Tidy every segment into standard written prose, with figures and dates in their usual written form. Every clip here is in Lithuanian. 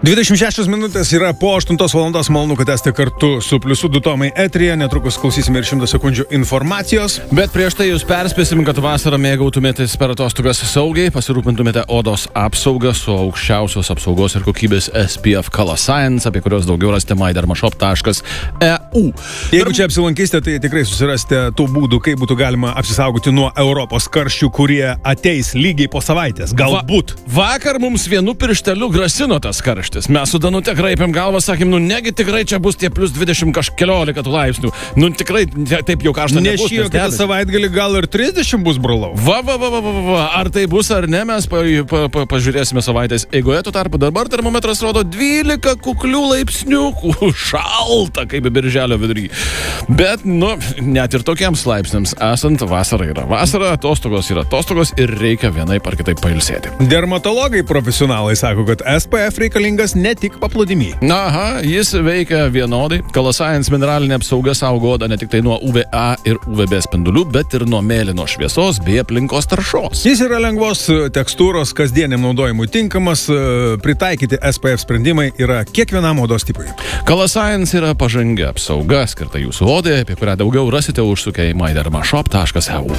26 minutės yra po 8 valandos. Malonu, kad esate kartu su Pliusu 2 Tomai eteryje. Netrukus klausysime ir 100 sekundžių informacijos. Bet prieš tai jūs perspėsim, kad vasarą mėgautumėtės per atostogas saugiai, pasirūpintumėte odos apsaugą su aukščiausios apsaugos ir kokybės SPF Color Science, apie kurios daugiau rasite mydermashop.eu. Jeigu čia apsilankysite, tai tikrai susirasite tų būdų, kaip būtų galima apsisaugoti nuo Europos karščių, kurie ateis lygiai po savaitės. Galbūt. Vakar mums vienu piršteliu grasino tas karštis. Mes su Danute graipėm galvą, sakėm, negi tikrai čia bus tie plus 20 kažkeliolika laipsnių. Tikrai taip jau karšta nebus. Nešijo, kad savaitgalį gal ir 30 bus, brolau. Ar tai bus ar ne, mes pažiūrėsime savaitės eigoje. Tuo tarpu dabar termometras rodo 12 kuklių laipsnių. Šalta, kaip birželio vidury. Bet, net ir tokiems laipsniams esant, vasara yra vasara, atostogos yra atostogos ir reikia vienaip ar kitaip pailsėti. Dermatologai profesionalai sako, kad SPF reikalingas ne tik paplūdimy. Aha, jis veikia vienodai. Color Science mineralinė apsauga saugo odą ne tik tai nuo UVA ir UVB spindulių, bet ir nuo mėlynos šviesos bei aplinkos taršos. Jis yra lengvos tekstūros, kasdieniam naudojimui tinkamas, pritaikyti SPF sprendimai yra kiekvienam odos tipui. Color Science yra pažangi apsauga skirta jūsų odai, apie kurią daugiau rasite užsukę į mydermashop.eu.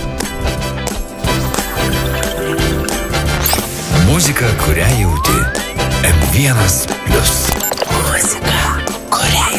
Muzika, kurią jauti. M1+. Muzika, kurią